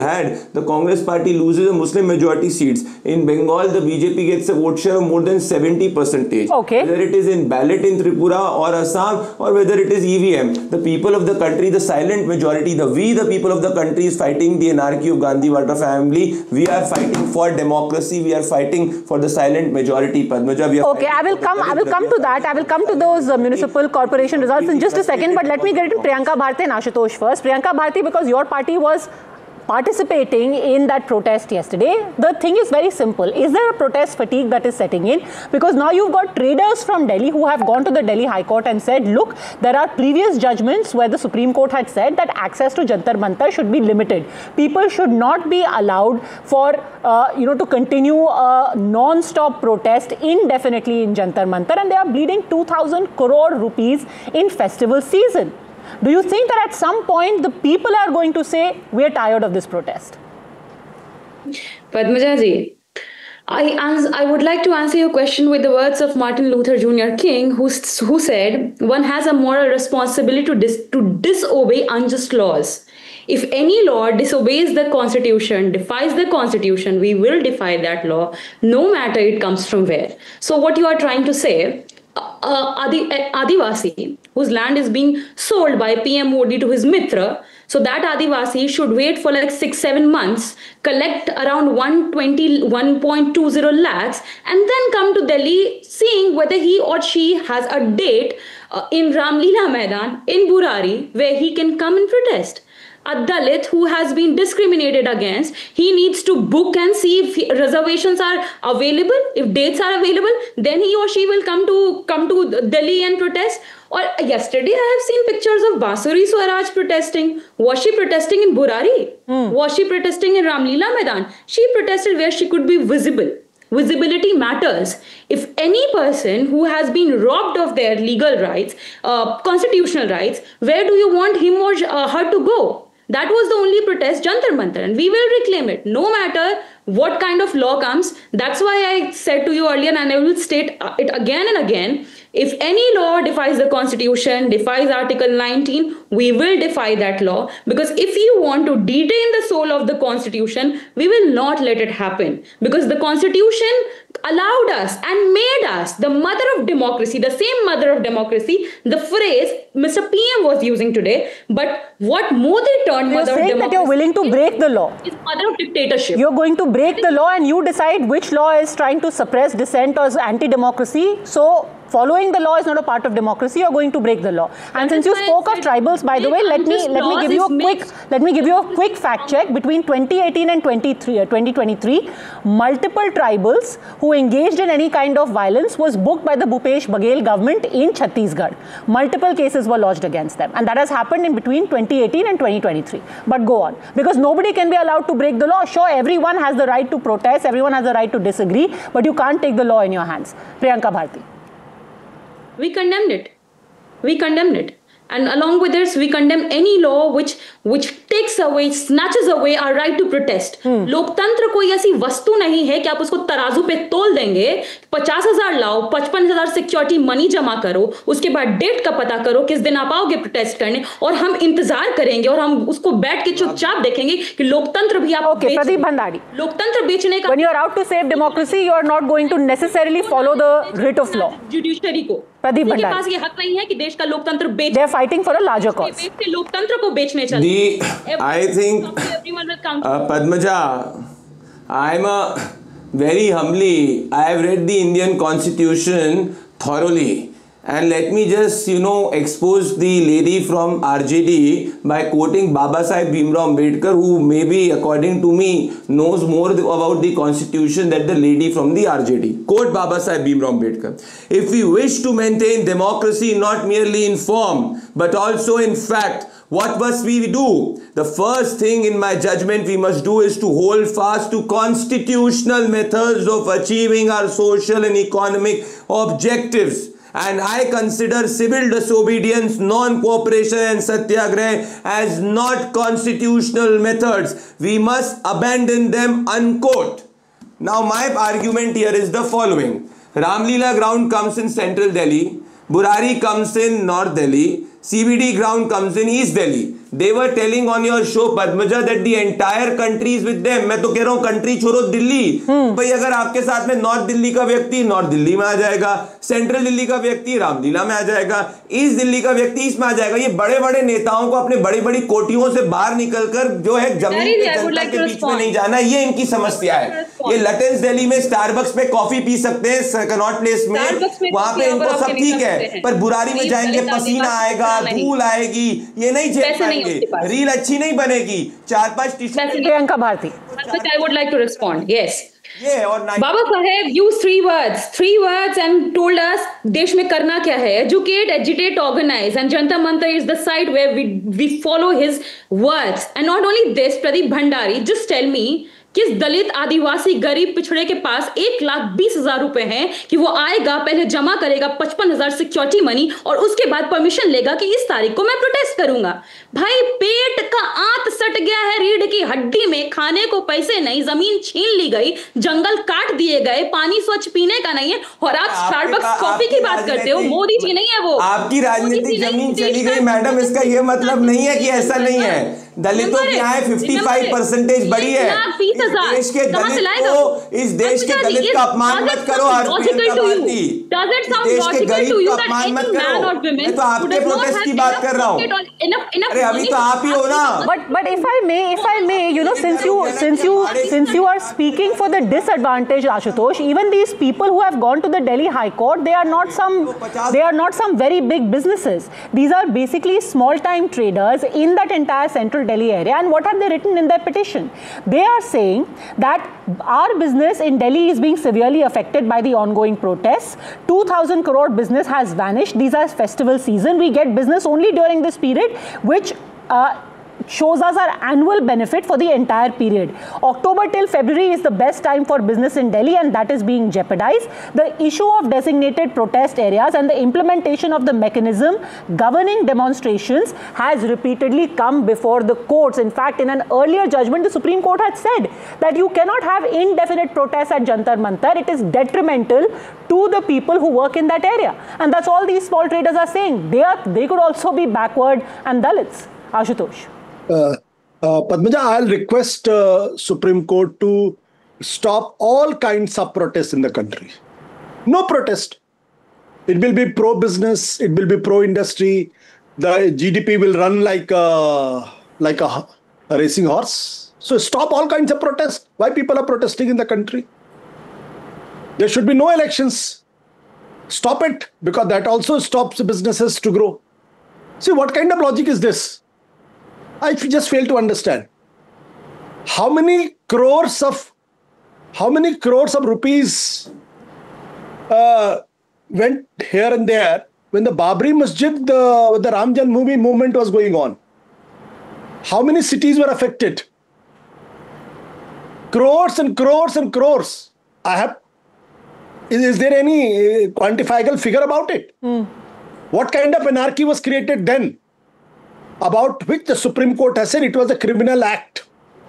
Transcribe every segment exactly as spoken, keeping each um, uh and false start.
had, the Congress party loses a Muslim majority seats. In Bengal, the B J P gets a vote share of more than seventy percentage. Okay. Whether it is in ballot in Tripura or Assam, or whether it is E V M, the people of the country, the silent majority, the we, the people of the country, is fighting the anarchy of Gandhi Wada family. We are fighting for democracy. We are fighting for the silent majority. Padmaja, we are okay, I will come. I will come to that. I will come to those uh, municipal corporation results in just a second. But let me get into Priyanka Bharti and Ashutosh first. Priyanka Bharti, because your party was participating in that protest yesterday, the thing is very simple. Is there a protest fatigue that is setting in? Because now you've got traders from Delhi who have gone to the Delhi High Court and said, look, there are previous judgments where the Supreme Court had said that access to Jantar Mantar should be limited. People should not be allowed for, uh, you know, to continue a non-stop protest indefinitely in Jantar Mantar, and they are bleeding two thousand crore rupees in festival season. Do you think that at some point the people are going to say, we are tired of this protest? Padmaja ji, I, I would like to answer your question with the words of Martin Luther Junior King, who, who said, one has a moral responsibility to, dis, to disobey unjust laws. If any law disobeys the constitution, defies the constitution, we will defy that law, no matter it comes from where. So what you are trying to say, uh, Adi, Adivasi, whose land is being sold by P M Modi to his Mitra, so that Adivasi should wait for like six, seven months, collect around one twenty, one point two zero lakhs, and then come to Delhi, seeing whether he or she has a date uh, in Ramlila Maidan in Burari, where he can come and protest. A Dalit who has been discriminated against, he needs to book and see if reservations are available, if dates are available, then he or she will come to come to Delhi and protest. Or yesterday I have seen pictures of Basuri Swaraj protesting. Was she protesting in Burari? Mm. Was she protesting in Ramlila Maidan? She protested where she could be visible. Visibility matters. If any person who has been robbed of their legal rights, uh, constitutional rights, where do you want him or uh, her to go? That was the only protest, Jantar Mantar, and we will reclaim it, no matter what kind of law comes. That's why I said to you earlier, and I will state it again and again, if any law defies the constitution, defies Article nineteen, we will defy that law, because if you want to detain the soul of the constitution, we will not let it happen, because the constitution allowed us and made us the mother of democracy, the same mother of democracy, the phrase Mister P M was using today. But what Modi turned you're mother of democracy, saying that you're willing to break the law. Is mother of dictatorship. You're going to break the law, and you decide which law is trying to suppress dissent or is anti-democracy. So following the law is not a part of democracy. You're going to break the law. And since you spoke of tribals, by the way, let me let me give you a quick let me give you a quick fact check. Between twenty eighteen and twenty twenty-three, multiple tribals who engaged in any kind of violence was booked by the Bhupesh Baghel government in Chhattisgarh. Multiple cases were lodged against them, and that has happened in between twenty eighteen and twenty twenty-three. But go on, because nobody can be allowed to break the law. Sure, everyone has the right to protest, everyone has the right to disagree, but you can't take the law in your hands. Priyanka Bharti. We condemned it. We condemned it. And along with this, we condemn any law which which takes away, snatches away our right to protest. Hmm. लोकतंत्र कोई ऐसी वस्तु नहीं है कि आप उसको तराजू पे तोल देंगे, पचास हजार लाओ, पचपन हजार सिक्योरिटी मनी जमा करो, उसके बाद डेट का पता करो किस दिन आप आओगे प्रोटेस्ट करने, और हम इंतजार करेंगे और हम उसको बैठ के चुपचाप देखेंगे कि लोकतंत्र भी आप okay, प्रदीप भंडारी, लोकतंत्र बेचने का. When you are out to save democracy, you are not going to necessarily follow the writ of law. Judiciary को प्रदीप भंडारी के पास ये हक नहीं है कि देश का लोकतंत्र बेच. They are fighting for a larger cause. लोकतंत्र को बेचने चले. I think uh, Padmaja, I'm a very humbly, I have read the Indian Constitution thoroughly. And let me just, you know, expose the lady from R J D by quoting Babasaheb Bhimrao Ambedkar, who maybe, according to me, knows more about the constitution than the lady from the R J D. Quote Babasaheb Bhimrao Ambedkar: if we wish to maintain democracy not merely in form, but also in fact, what must we do? The first thing in my judgment we must do is to hold fast to constitutional methods of achieving our social and economic objectives. And I consider civil disobedience, non-cooperation and satyagraha as not constitutional methods. We must abandon them, unquote. Now my argument here is the following. Ramlila ground comes in central Delhi. Burari comes in North Delhi. C B D ground comes in East Delhi. They were telling on your show, Padmaja, that the entire country is with them. मैं तो कह रहा हूँ country छोड़ो दिल्ली. भाई अगर आपके साथ में नॉर्थ दिल्ली का व्यक्ति नॉर्थ दिल्ली में आ जाएगा, सेंट्रल दिल्ली का व्यक्ति रामलीला में आ जाएगा, ईस्ट दिल्ली का व्यक्ति ईस्ट में आ जाएगा. ये बड़े बड़े नेताओं को अपने बड़ी बड़ी कोठियों से बाहर निकलकर जो है जमीन पे जनता के बीच में नहीं जाना, ये इनकी समस्या है. ये लटेंस दिल्ली में स्टारबक्स पे कॉफी पी सकते हैं, कनॉट प्लेस में, वहां पे इनको सब ठीक है, पर बुरारी में जाएंगे पसीना आएगा, धूल आएगी, ये नहीं झेल पाएंगे, रील अच्छी नहीं बनेगी. चार पांच T shirt. Priyanka Bharti. I would like to respond. Yes. Yeah, और Baba Saheb used three words, three words and told us देश में करना क्या है. Educate, agitate, organize. And Jantar Mantar is the site where we we follow his words. And not only this, Pradeep Bhandari, just tell me, किस दलित आदिवासी गरीब पिछड़े के पास एक लाख बीस हजार रुपए हैं कि वो आएगा, पहले जमा करेगा पचपन हजार सिक्योरिटी मनी और उसके बाद परमिशन लेगा कि इस तारीख को मैं प्रोटेस्ट करूंगा. भाई पेट का आंत सट गया है रीढ़ की हड्डी में, खाने को पैसे नहीं, जमीन छीन ली गई, जंगल काट दिए गए, पानी स्वच्छ पीने का नहीं है, और आप स्टारबक्स कॉफी की बात करते हो. मोदी जी नहीं है वो. आपकी राजनीतिक जमीन चली गई मैडम, इसका ये मतलब नहीं है कि ऐसा नहीं है. दलितों की आय पचपन परसेंटेज बढ़ी है. इस देश के दलित को, इस देश के दलित का अपमान मत करो. इस देश के गरीब का अपमान मत करो. मैं तो आपके प्रोटेस्ट की बात कर रहा हूँ. अरे अभी तो आप ही हो ना. But but if I may, if I may, you know, since you since you since you are speaking for the disadvantaged, Ashutosh, even these people who have gone to the Delhi High Court, they are not some they are not some very big businesses. These are basically small-time traders in that entire central Delhi area. And what have they written in their petition? They are saying that our business in Delhi is being severely affected by the ongoing protests. two thousand crore business has vanished. These are festival season. We get business only during this period, which uh, shows us our annual benefit for the entire period. October till February is the best time for business in Delhi, and that is being jeopardized. The issue of designated protest areas and the implementation of the mechanism governing demonstrations has repeatedly come before the courts. In fact, in an earlier judgment, the Supreme Court had said that you cannot have indefinite protests at Jantar Mantar. It is detrimental to the people who work in that area. And that's all these small traders are saying. They, are, they could also be backward and Dalits. Ashutosh. Uh, uh, Padmaja, I'll request uh, Supreme Court to stop all kinds of protests in the country. No protest. It will be pro-business. It will be pro-industry. The G D P will run like a, like a, a racing horse. So stop all kinds of protests. Why people are protesting in the country? There should be no elections. Stop it, because that also stops businesses to grow. See, what kind of logic is this? I just fail to understand. How many crores of, how many crores of rupees uh, went here and there when the Babri Masjid, the, the Ram Janmabhoomi movement was going on? How many cities were affected? Crores and crores and crores. I have, is, is there any quantifiable figure about it? Mm. What kind of anarchy was created then? About which the Supreme Court has said it was a criminal act.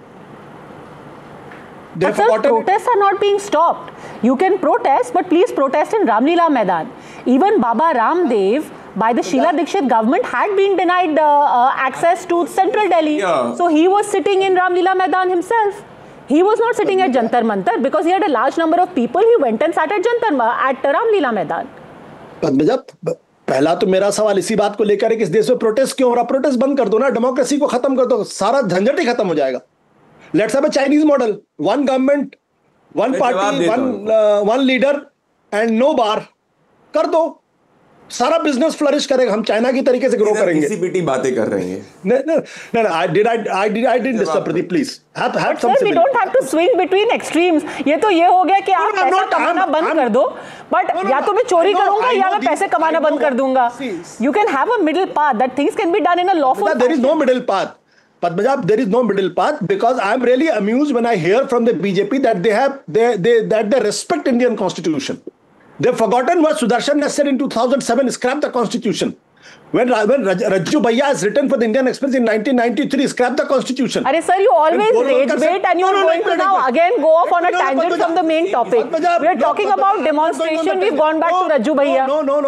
But sir, protests are not being stopped. You can protest, but please protest in Ramlila Maidan. Even Baba Ramdev, by the Sheila Dikshit government, had been denied uh, uh, access to central Delhi. Yeah. So he was sitting in Ramlila Maidan himself. He was not sitting at Jantar Mantar because he had a large number of people. He went and sat at Jantar at Ramlila Maidan. Padmaja, पहला तो मेरा सवाल इसी बात को लेकर है कि इस देश में प्रोटेस्ट क्यों हो रहा? प्रोटेस्ट बंद कर दो ना, डेमोक्रेसी को खत्म कर दो, सारा झंझट ही खत्म हो जाएगा. Let's have a Chinese model, one government, one party, one one leader and no बार. कर दो, सारा बिजनेस फ्लरिश करेगा. हम चाइना की तरीके से ग्रो करेंगे. किसी पीटी बातें कर रहे हैं. नहीं नहीं, I did I I did I did disturb Pradeep, please have have some. We don't have to swing between extremes. ये तो ये हो गया कि आप पैसा कमाना बंद कर दो, बट या तो मैं चोरी करूंगा या मैं पैसे कमाना बंद कर दूंगा. You can have a middle path that things can be done in a lawful. There is no middle path. Padmaja, there is no middle path, because I am really amused when I hear from the B J P that they have they they that they respect Indian Constitution. They've forgotten what Sudarshan has said in two thousand seven, scrap the Constitution. When, when Raju Bhaiya has written for the Indian Express in nineteen ninety-three, scrap the Constitution. Arey sir, you always rage bait and you are going to now again go off on a tangent from the main topic. We are talking about demonstration. We've gone back to Raju Bhaiya. No, no, no.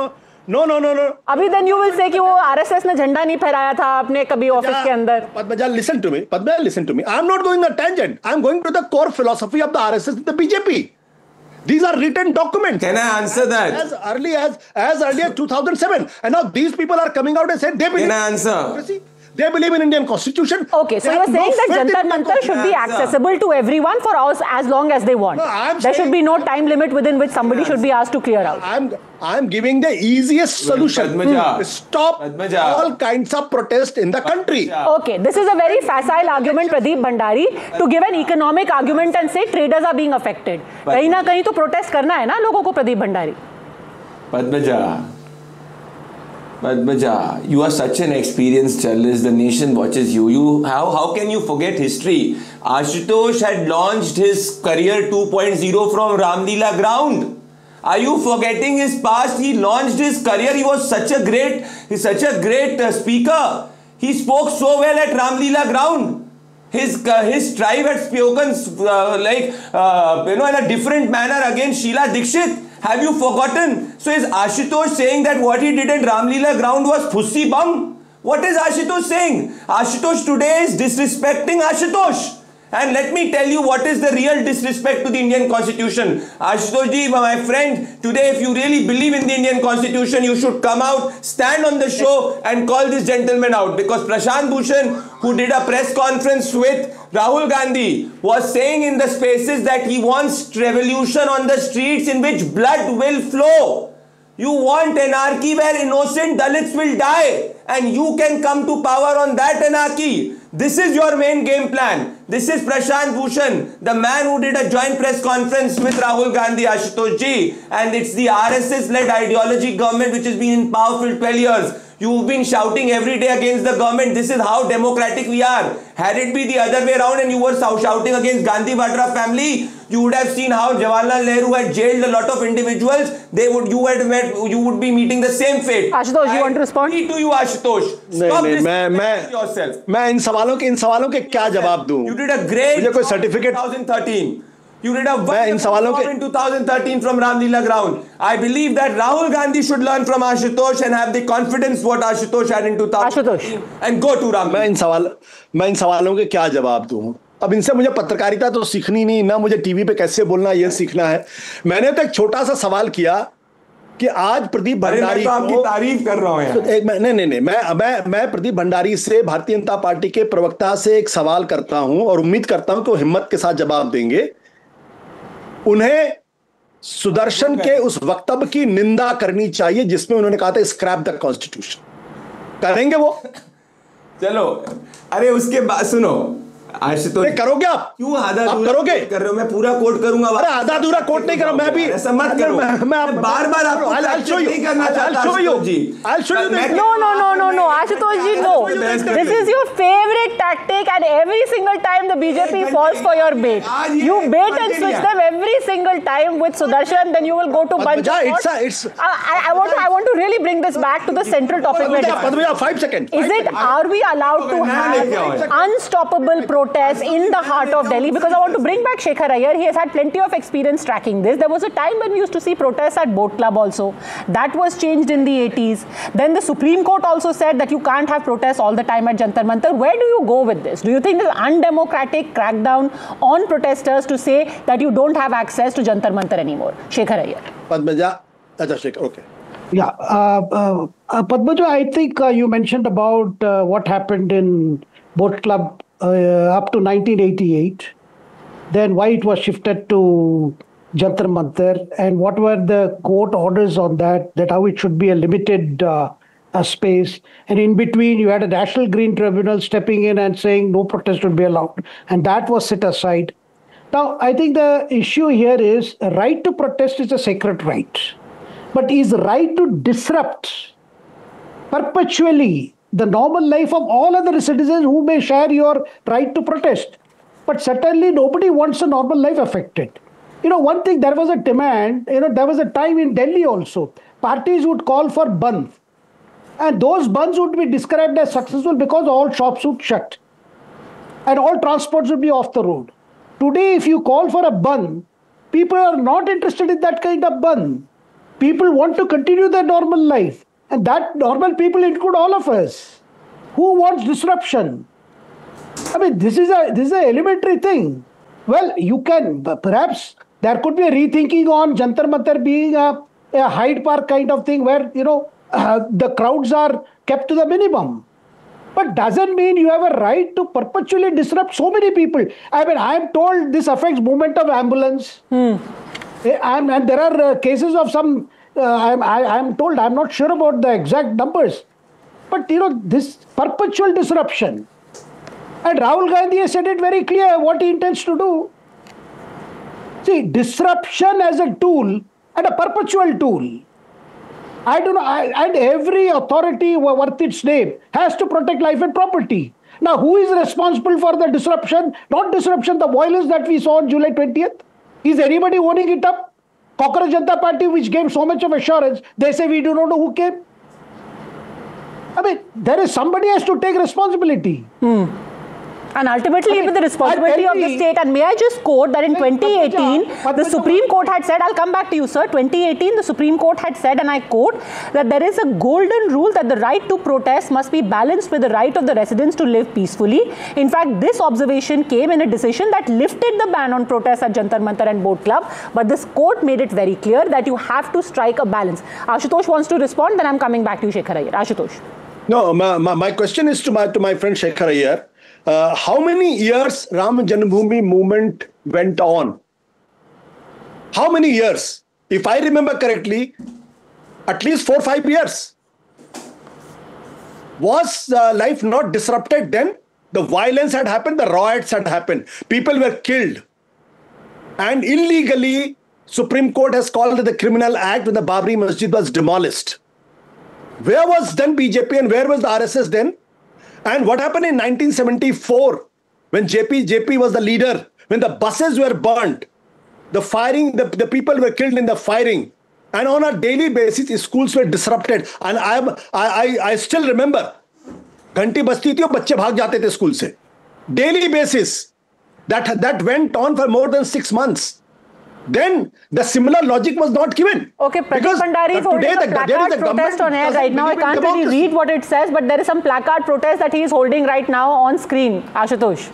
No, no, no, no. अभी then you will say कि वो RSS ने झंडा नहीं फहराया था अपने कभी ऑफिस के अंदर. Padmaja, listen to me. Padmaja, listen to me. I'm not going on a tangent. I'm going to the core philosophy of the R S S and the B J P. These are written documents. Can I answer that? As early as as early as two thousand seven, and now these people are coming out and saying they believe. Can I answer? Democracy. They believe in Indian constitution. Okay, so They you're have no saying that faith in Jantar Indian Mantar should be Answer. accessible to everyone for us as long as they want. No, I'm there should saying- be no time limit within which somebody should be asked to clear out. I'm I'm giving the easiest solution. Padmaja. Stop Padmaja. all kinds of protest in the country. Okay, this is a very facile argument, Pradeep Bhandari, to give an economic argument and say traders are being affected. कहीं ना कहीं तो protest करना है ना लोगों को, Pradeep Bhandari. Padmaja, Padmaja, you are such an experienced journalist. The nation watches you. You how how can you forget history? Ashutosh had launched his career two point oh from Ramleela ground. Are you forgetting his past? He launched his career. He was such a great, he's such a great uh, speaker. He spoke so well at Ramleela ground. His uh, his tribe had spoken uh, like uh, you know in a different manner against Sheila Dikshit. Have you forgotten? So is Ashutosh saying that what he did at Ramleela ground was pussy bum? What is Ashutosh saying? Ashutosh today is disrespecting Ashutosh. And let me tell you what is the real disrespect to the Indian Constitution. Ashutosh ji, my friend, today if you really believe in the Indian Constitution, you should come out, stand on the show and call this gentleman out. Because Prashant Bhushan, who did a press conference with Rahul Gandhi, was saying in the spaces that he wants revolution on the streets in which blood will flow. You want anarchy where innocent Dalits will die and you can come to power on that anarchy. This is your main game plan. This is Prashant Bhushan, the man who did a joint press conference with Rahul Gandhi, Ashutosh ji, and it's the R S S-led ideology government which has been in power for twelve years. You've been shouting every day against the government. This is how democratic we are. Had it been the other way around and you were shouting against Gandhi Vadra family, you would have seen how Jawaharlal Nehru had jailed a lot of individuals. They would, you had met, you would be meeting the same fate. Ashutosh, you want to respond? Me to you, Ashutosh. नहीं Stop नहीं मैं disrespecting मैं yourself. मैं इन सवालों के इन सवालों के क्या जवाब दूं? You did a great मुझे कोई job in certificate- twenty thirteen. You did a मैं इन wonderful सवालों job के- in twenty thirteen from Ramleela ground. I believe that Rahul Gandhi should learn from Ashutosh and have the confidence what Ashutosh had in twenty thirteen and go to मैं Ramleela. इन सवाल मैं इन सवालों के क्या जवाब दूं? अब इनसे मुझे पत्रकारिता तो सीखनी नहीं, ना मुझे टीवी पे कैसे बोलना ये सीखना है. मैंने तो एक छोटा सा सवाल किया कि आज प्रदीप अरे मैं भंडारी तो आपकी को तारीफ कर रहा हूं यार. एक मैं नहीं नहीं नहीं मैं मैं मैं प्रदीप भंडारी से, भारतीय जनता पार्टी के प्रवक्ता से एक सवाल करता हूं और उम्मीद करता हूं कि वो हिम्मत के साथ जवाब देंगे. उन्हें सुदर्शन के उस वक्तव्य की निंदा करनी चाहिए जिसमें उन्होंने कहा था स्क्रैप द कॉन्स्टिट्यूशन. करेंगे वो? चलो, अरे उसके बाद सुनो आशुतोष, करोगे आप? क्यों आधा आप अधूरा करोगे? कोट कर रहे हो? मैं पूरा कोट करूंगा. अरे आधा अधूरा कोट नहीं करो. मैं भी ऐसा मत करो. मैं मैं बार बार आपको नहीं करना चाहता आशुतोष जी. I'll show you the- No, no, no, no, no. Ashutosh ji, no. This is your favorite tactic, and every single time the B J P falls for your bait. You bait and switch them every single time with Sudarshan, then you will go to bunch Padmaja, of it's thoughts. a- it's- I, I want to, I want to really bring this back to the central topic we're discussing. Padmaja, five seconds. Is it, are we allowed to have unstoppable protests in the heart of Delhi? Because I want to bring back Shekhar Iyer. He has had plenty of experience tracking this. There was a time when we used to see protests at Boat Club also. That was changed in the eighties. Then the Supreme Court also said that you can't have protests all the time at Jantar Mantar. Where do you go with this? Do you think this undemocratic crackdown on protesters to say that you don't have access to Jantar Mantar anymore? Shekhar Iyer. Padmaja, acha Shekhar, okay. Yeah, uh, uh, uh, Padmaja, I think uh, you mentioned about uh, what happened in Boat Club uh, up to nineteen eighty-eight, then why it was shifted to Jantar Mantar, and what were the court orders on that, that how it should be a limited uh, uh, space. And in between, you had a National Green Tribunal stepping in and saying no protest would be allowed, and that was set aside. Now, I think the issue here is right to protest is a sacred right. But is right to disrupt perpetually the normal life of all other citizens who may share your right to protest. But certainly nobody wants a normal life affected. You know, one thing, there was a demand, you know, there was a time in Delhi also, parties would call for Bandh. And those Bandhs would be described as successful because all shops would shut. And all transports would be off the road. Today, if you call for a Bandh, people are not interested in that kind of Bandh. people want to continue their normal life. And that normal people include all of us. Who wants disruption? I mean, this is a this is an elementary thing. Well, you can, perhaps there could be a rethinking on Jantar Mantar being a, a Hyde Park kind of thing where, you know, uh, the crowds are kept to the minimum. But doesn't mean you have a right to perpetually disrupt so many people. I mean, I am told this affects movement of ambulance. Hmm. And, and there are uh, cases of some, uh, I'm, I, I'm told, I'm not sure about the exact numbers. But, you know, this perpetual disruption. And Rahul Gandhi has said it very clear what he intends to do. See, disruption as a tool and a perpetual tool. I don't know, I, and every authority worth its name has to protect life and property. Now, who is responsible for the disruption? Not disruption, the violence that we saw on July twentieth. Is anybody owning it up? Cockroach Janata Party, which gave so much of assurance, they say we do not know who came. I mean, there is somebody has to take responsibility. Hmm. And ultimately, I mean, with the responsibility of the state, and may I just quote that in twenty eighteen, the Supreme Court had said, I'll come back to you, sir. twenty eighteen, the Supreme Court had said, and I quote, that there is a golden rule that the right to protest must be balanced with the right of the residents to live peacefully. In fact, this observation came in a decision that lifted the ban on protests at Jantar Mantar and Boat Club. But this court made it very clear that you have to strike a balance. Ashutosh wants to respond, then I'm coming back to you, Shekhar Iyer. Ashutosh. No, my, my, my question is to my, to my friend Shekhar Iyer. Uh, how many years Ram Janmabhoomi movement went on? How many years? If I remember correctly, at least four or five years. Was uh, life not disrupted then? The violence had happened, the riots had happened. People were killed. And illegally, Supreme Court has called it the Criminal Act when the Babri Masjid was demolished. Where was then B J P and where was the R S S then? And what happened in nineteen seventy-four when J P J P was the leader, when the buses were burnt, the firing, the, the people were killed in the firing, and on a daily basis, schools were disrupted. And I am, I, I, I still remember, घंटी बजती थी और बच्चे भाग जाते थे school से. Daily basis, that that went on for more than six months. Then the similar logic was not given. Okay, Pradeep Bhandari is holding a placard protest on air right now. I can't really read what it says, but there is some placard protest that he is holding right now on screen. Ashutosh.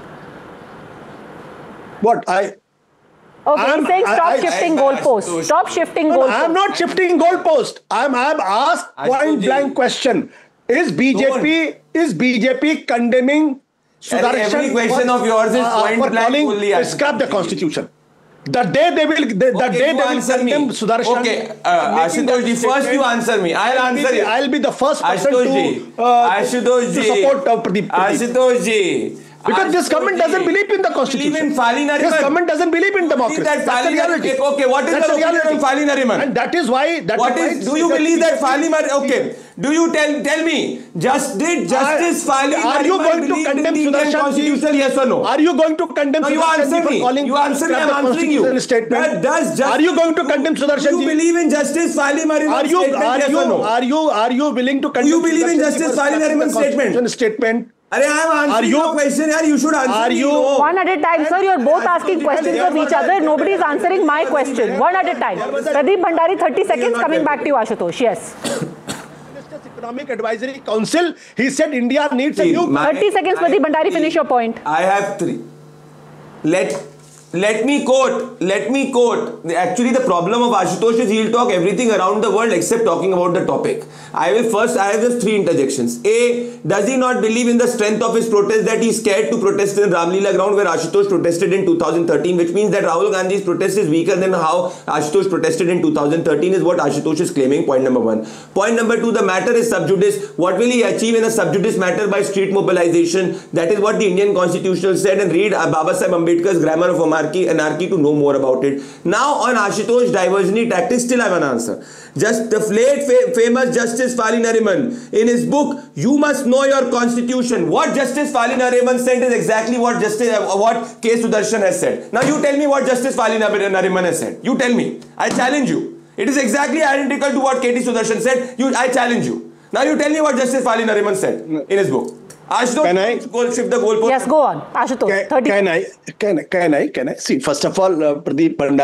What? I... Okay, I'm, he's saying stop I, shifting goalposts. Stop shifting no, goalposts. No, I'm not shifting goalpost. I'm I'm asked point blank question. Is B J P is B J P condemning Sudarshan? Every question for, of yours is uh, point blank only. Uh, scrap the constitution. The day they will, the, the okay, day they will condemn Sudarshan. Okay, uh, Ashutosh ji, first you answer me. I'll I'll answer be, you. I'll be the first person Ashutosh to, uh, Ashutosh to support uh, Pradeep. Ashutosh ji. Because this government doesn't believe in the constitution. Believe in Fali Nariman. This government doesn't believe in democracy. That That's the reality. Okay, what is That's the opinion reality. of Fali Nariman? And that is why. That what is, is? Do you believe that Fali Nariman? Okay. Do you tell tell me? Just did Justice Fali Nariman Are you going to condemn Sudarshan Constitution? Yes or no? Are you going to condemn? No, you answer me. You answer me. I'm answering you. Statement. Does are you going to condemn Sudarshan? Do you believe in Justice Fali Nariman's statement? Are Yes you? or no? Are you? Are you willing to condemn? Do you believe in Justice Fali Nariman's statement? Statement. Are I am answering are you, your question, yaar. You should answer are me. You, no. One at a time, sir. You are both asking questions of each other. Nobody is answering my question. One at a time. Pradeep Bhandari, thirty seconds. Coming back to you, Ashutosh. Yes. Economic Advisory Council. He said India needs See, a new. thirty seconds, Pradeep Bhandari. Finish your point. I have three. Let. Let me quote, let me quote. Actually, the problem of Ashutosh is he'll talk everything around the world except talking about the topic. I will first, I have just three interjections. A, does he not believe in the strength of his protest that he's scared to protest in Ramlila ground where Ashutosh protested in two thousand thirteen, which means that Rahul Gandhi's protest is weaker than how Ashutosh protested in two thousand thirteen is what Ashutosh is claiming, point number one. Point number two, the matter is sub judice. What will he achieve in a sub judice matter by street mobilization? That is what the Indian Constitution said, and read Baba Saheb Ambedkar's Grammar of Anarchy, anarchy to know more about it. Now on Ashutosh diversionary tactics, still I have an answer. Just the late fa famous Justice Fali Nariman, in his book, You Must Know Your Constitution, what Justice Fali Nariman said is exactly what Justice, uh, what K. Sudarshan has said. Now you tell me what Justice Fali Nariman has said. You tell me. I challenge you. It is exactly identical to what K T Sudarshan said. You, I challenge you. Now you tell me what Justice Fali Nariman said in his book. Ashutosh, can I go shift the goalpost? Yes, go on. Ashutosh, can, can I? Can, can I? Can I? See, first of all, uh, Pradeep Bhandari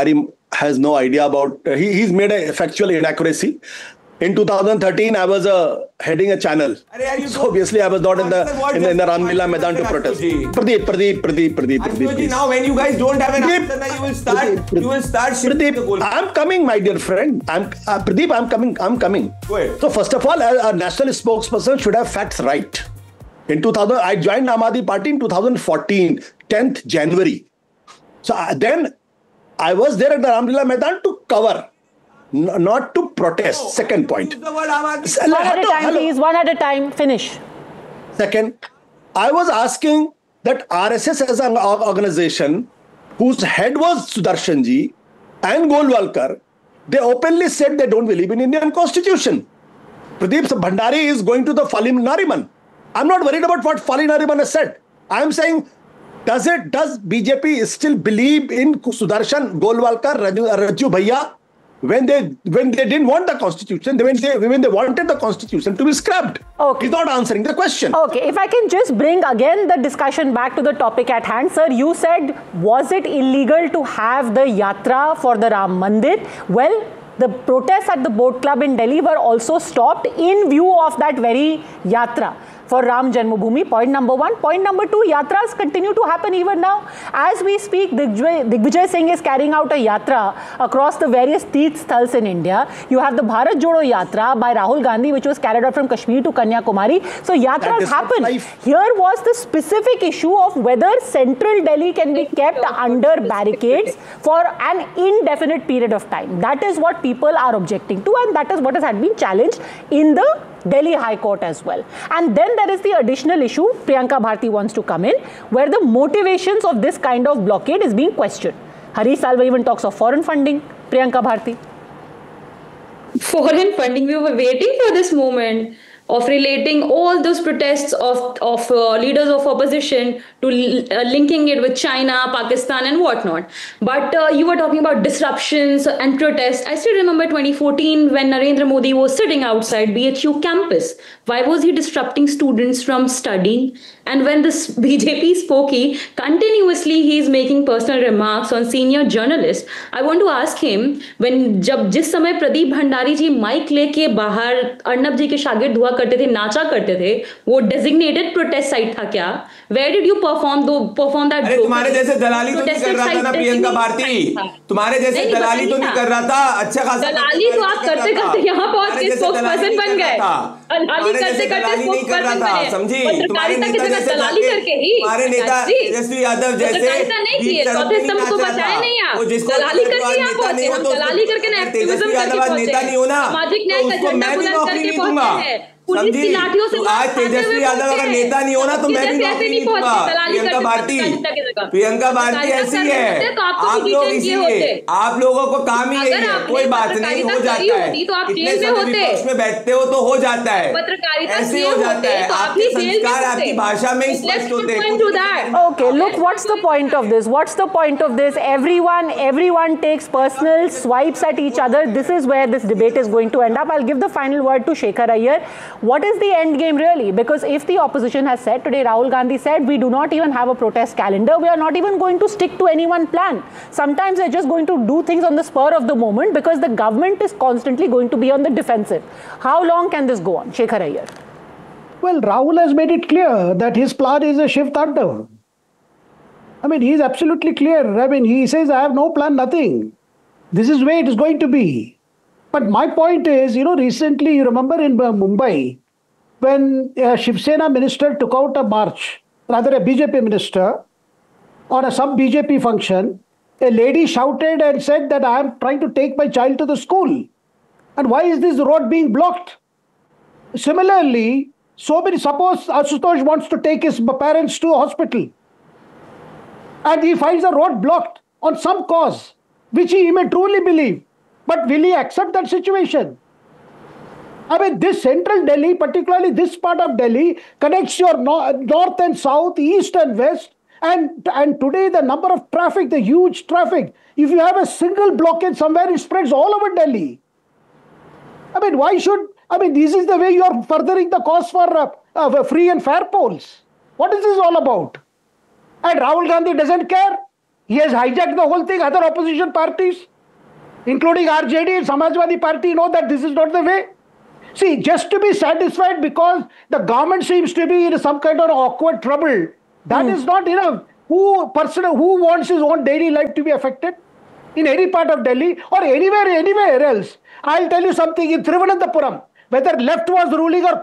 has no idea about. Uh, he, he's made a factual inaccuracy. In two thousand thirteen, I was uh, heading a channel. So obviously, I was not in the in the, in the Ramlila Maidan to protest. Pradeep, Pradeep, Pradeep, Pradeep, Pradeep. Now, when you guys don't have an answer, now you will start. Pradeep, you will start shifting the goal. Pradeep, I'm coming, my dear friend. I'm uh, Pradeep. I'm coming. I'm coming. Go ahead. So first of all, a, a national spokesperson should have facts right. In two thousand, I joined Aam Aadmi Party in two thousand fourteen, tenth January. So uh, then I was there at the Ramlila Maidan to cover. N- not to protest. Oh, Second point. Use the word Aam Aadmi. S- One at a hello, time, hello. please. One at a time. Finish. Second, I was asking that R S S as an or- organization whose head was Sudarshan ji and Golwalkar, they openly said they don't believe in Indian constitution. Pradeep Bhandari is going to the Fali Nariman. I'm not worried about what Fali Nariman has said. I'm saying, does it, does B J P still believe in Sudarshan, Golwalkar, Raju, Raju Bhaiya? When they when they didn't want the constitution, when they when they wanted the constitution to be scrapped, Okay. he's not answering the question. Okay, if I can just bring again the discussion back to the topic at hand. Sir, you said, was it illegal to have the yatra for the Ram Mandir? Well, the protests at the Boat Club in Delhi were also stopped in view of that very yatra for Ram Janmabhoomi. Point number one. Point number two, yatras continue to happen even now. As we speak, Digvijay, Digvijay Singh is carrying out a yatra across the various Teerth Sthals in India. You have the Bharat Jodo Yatra by Rahul Gandhi, which was carried out from Kashmir to Kanyakumari. So yatras happen. life. Here was the specific issue of whether central Delhi can be kept under barricades for an indefinite period of time. That is what people are objecting to, and that is what has had been challenged in the Delhi High Court as well. And then there is the additional issue, Priyanka Bharti wants to come in, where the motivations of this kind of blockade is being questioned. Harish Salva even talks of foreign funding, Priyanka Bharti. Foreign funding, we were waiting for this moment of relating all those protests of, of uh, leaders of opposition to uh, linking it with China, Pakistan and whatnot. But uh, you were talking about disruptions and protests. I still remember twenty fourteen when Narendra Modi was sitting outside B H U campus. Why was he disrupting students from studying? And when this B J P spokey, continuously he is making personal remarks on senior journalists. I want to ask him, when जब जिस समय प्रदीप भंडारी जी mic लेके बाहर अर्नब जी के शागिर्द हुआ करते थे, नाचा करते थे, वो डेजिग्नेटेड प्रोटेस्ट साइट था क्या? Where did you perform दो perform that? अरे तुम्हारे जैसे दलाली तो नहीं कर रहा था ना प्रियंका भारती, तुम्हारे जैसे दलाली तो नहीं कर रहा था. अच्छा खासा दलाली तो आप करते करते यहाँ पहुंच के स्पोक्सपर्सन बन गए. दलाली करते करते स्पोक्सपर्सन बने. समझी? पत्रकारिता की जगह दलाली करके ही. तुम्हारे नेता तेजस्वी यादव जैसे पत्रकारिता नहीं किए, चौथे स्तंभ को बचाया नहीं आप. दलाली करके यहाँ पहुंचे, हम दलाली करके ना एक्टिविज्म करके पहुंचे. सामाजिक न्याय का झंडा बुलंद करके पहुंचे हैं. पुलिस की लाठियों से आज तेजस्वी यादव अगर नेता नहीं होना तो मैं भी नौकरी नहीं दूंगा. प्रियंका भारती प्रियंका भारती ऐसी है. आप लोग इसीलिए आप लोगों को काम ही यही है. कोई बात नहीं, हो जाता है. इतने समय विपक्ष में बैठते हो तो हो जाता है, ऐसे हो जाता है. आपके संस्कार आपकी भाषा में ही स्पष्ट होते हैं. Okay, look, what's the point of this? What's the point of this? Everyone, everyone takes personal swipes at each other. This is where this debate is going to end up. I'll give the final word to Shekhar Iyer. What is the end game really? Because if the opposition has said today, Rahul Gandhi said, we do not even have a protest calendar. We are not even going to stick to any one plan. Sometimes they're just going to do things on the spur of the moment because the government is constantly going to be on the defensive. How long can this go on? Shekhar Iyer. Well, Rahul has made it clear that his plan is a shift under. I mean, he is absolutely clear. I mean, he says, I have no plan, nothing. This is the way it is going to be. But my point is, you know, recently, you remember in uh, Mumbai, when a Shiv Sena minister took out a march, rather a B J P minister, on a some B J P function, a lady shouted and said that I am trying to take my child to the school. And why is this road being blocked? Similarly, so many, suppose Asutosh wants to take his parents to a hospital and he finds the road blocked on some cause, which he may truly believe. But will he accept that situation? I mean, this central Delhi, particularly this part of Delhi, connects your no- north and south, east and west. And, and today the number of traffic, the huge traffic, if you have a single blockade somewhere, it spreads all over Delhi. I mean, why should, I mean, this is the way you are furthering the cause for uh, uh, free and fair polls. What is this all about? And Rahul Gandhi doesn't care. He has hijacked the whole thing, other opposition parties. including R J D and Samajwadi Party, know that this is not the way. See, just to be satisfied because the government seems to be in some kind of awkward trouble, that mm. is not enough. Who person who wants his own daily life to be affected in any part of Delhi or anywhere, anywhere else? I'll tell you something, in Thiruvananthapuram, whether left was ruling or